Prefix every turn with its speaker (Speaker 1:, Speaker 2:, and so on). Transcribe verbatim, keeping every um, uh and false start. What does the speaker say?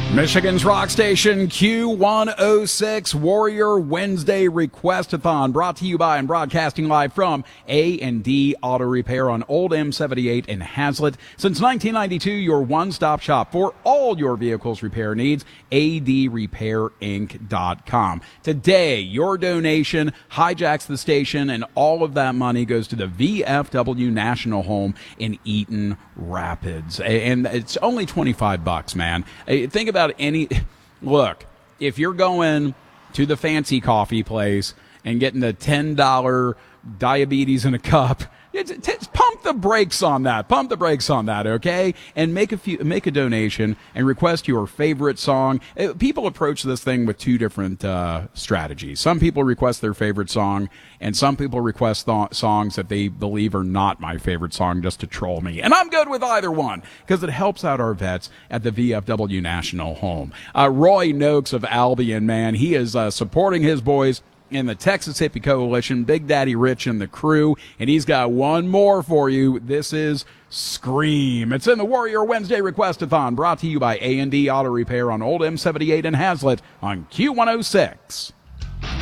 Speaker 1: Michigan's rock station Q one oh six Warrior Wednesday Request-a-thon, brought to you by and broadcasting live from A and D Auto Repair on Old M seventy-eight in Hazlet. Since nineteen ninety-two, your one-stop shop for all your vehicle's repair needs, A D repair inc dot com. Today, your donation hijacks the station, and all of that money goes to the V F W National Home in Eaton Rapids. And it's only twenty-five bucks, man. Think about any look, if you're going to the fancy coffee place and getting the ten dollar diabetes in a cup, it's, it's, pump the brakes on that. Pump the brakes on that, okay? And make a few, make a donation and request your favorite song. People approach this thing with two different uh, strategies. Some people request their favorite song, and some people request th- songs that they believe are not my favorite song just to troll me. And I'm good with either one because it helps out our vets at the V F W National Home. Uh, Roy Noakes of Albion, man, he is uh, supporting his boys in the Texas Hippie Coalition, Big Daddy Rich and the crew, and he's got one more for you. This is Scream. It's in the Warrior Wednesday Request-a-thon, brought to you by A and D Auto Repair on Old M seventy-eight in Hazlet on Q one oh six.